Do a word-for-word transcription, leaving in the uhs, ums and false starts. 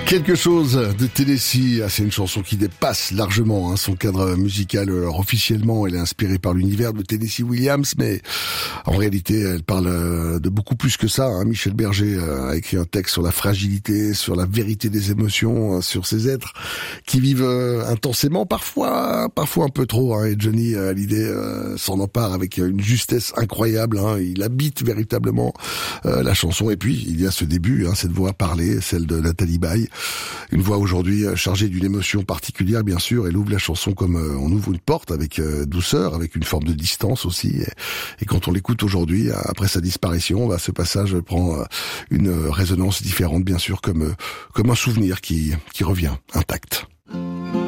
Quelque chose de Tennessee, ah, c'est une chanson qui dépasse largement hein, son cadre musical. Alors, officiellement, elle est inspirée par l'univers de Tennessee Williams, mais en réalité, elle parle de beaucoup plus que ça. Hein. Michel Berger a écrit un texte sur la fragilité, sur la vérité des émotions, sur ces êtres qui vivent intensément, parfois, parfois un peu trop. Hein. Et Johnny Hallyday euh, s'en empare avec une justesse incroyable. Hein. Il habite véritablement euh, la chanson. Et puis, il y a ce début, hein, cette voix parlée, celle de Nathalie Baye. Une voix aujourd'hui chargée d'une émotion particulière, bien sûr. Elle ouvre la chanson comme on ouvre une porte, avec douceur, avec une forme de distance aussi. Et quand on l'écoute aujourd'hui, après sa disparition, bah, ce passage prend une résonance différente, bien sûr, comme comme un souvenir qui qui revient intact.